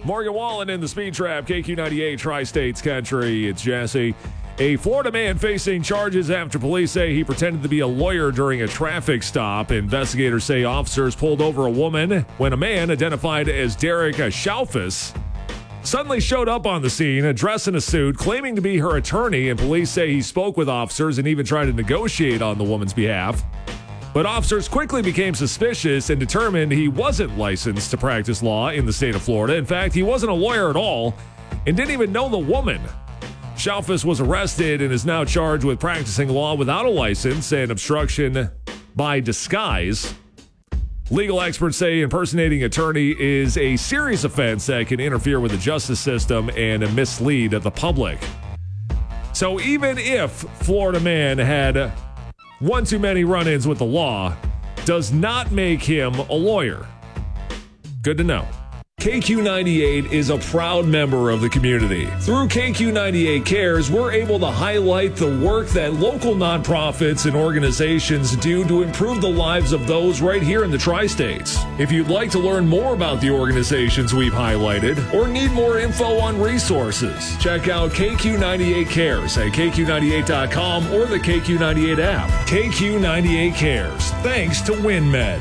Morgan Wallen in the Speed Trap, KQ98 Tri-States Country. It's Jesse. A Florida man facing charges after police say he pretended to be a lawyer during a traffic stop. Investigators say officers pulled over a woman when a man identified as Derek Schaufus suddenly showed up on the scene, dressed in a suit, claiming to be her attorney, and police say he spoke with officers and even tried to negotiate on the woman's behalf. But officers quickly became suspicious and determined he wasn't licensed to practice law in the state of Florida. In fact, he wasn't a lawyer at all and didn't even know the woman. Schaufus was arrested and is now charged with practicing law without a license and obstruction by disguise. Legal experts say impersonating attorney is a serious offense that can interfere with the justice system and mislead the public. So even if Florida man had one too many run-ins with the law, does not make him a lawyer. Good to know. KQ98 is a proud member of the community. Through KQ98 Cares, we're able to highlight the work that local nonprofits and organizations do to improve the lives of those right here in the Tri-States. If you'd like to learn more about the organizations we've highlighted or need more info on resources, check out KQ98 Cares at KQ98.com or the KQ98 app. KQ98 Cares. Thanks to WinMed.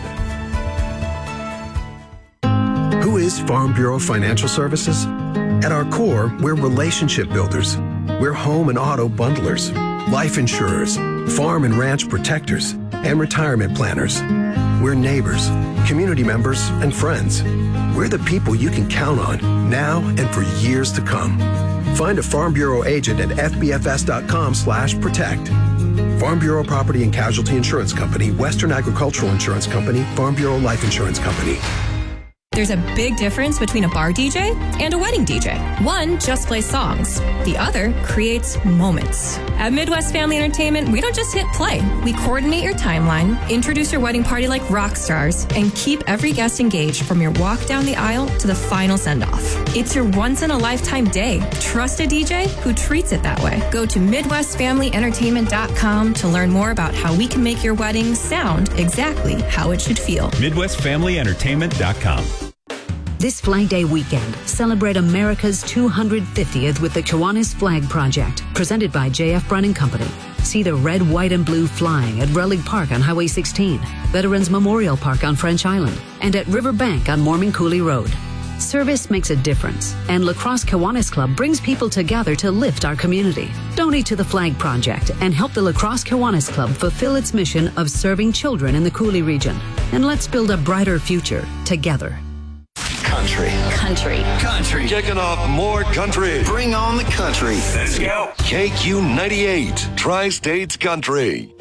Who is Farm Bureau Financial Services? At our core, we're relationship builders. We're home and auto bundlers, life insurers, farm and ranch protectors, and retirement planners. We're neighbors, community members, and friends. We're the people you can count on now and for years to come. Find a Farm Bureau agent at fbfs.com/protect. Farm Bureau Property and Casualty Insurance Company, Western Agricultural Insurance Company, Farm Bureau Life Insurance Company. There's a big difference between a bar DJ and a wedding DJ. One just plays songs. The other creates moments. At Midwest Family Entertainment, we don't just hit play. We coordinate your timeline, introduce your wedding party like rock stars, and keep every guest engaged from your walk down the aisle to the final send-off. It's your once-in-a-lifetime day. Trust a DJ who treats it that way. Go to MidwestFamilyEntertainment.com to learn more about how we can make your wedding sound exactly how it should feel. MidwestFamilyEntertainment.com. This Flag Day weekend, celebrate America's 250th with the Kiwanis Flag Project, presented by J.F. Brennan Company. See the red, white, and blue flying at Relic Park on Highway 16, Veterans Memorial Park on French Island, and at Riverbank on Mormon Coulee Road. Service makes a difference, and La Crosse Kiwanis Club brings people together to lift our community. Donate to the Flag Project and help the La Crosse Kiwanis Club fulfill its mission of serving children in the Coulee region. And let's build a brighter future together. Country. Kicking off more country. Bring on the country. Let's go. KQ98, Tri-States Country.